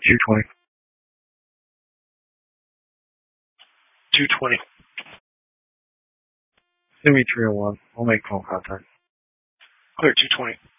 220. 220. Send me 301. I'll make phone contact. Clear 220.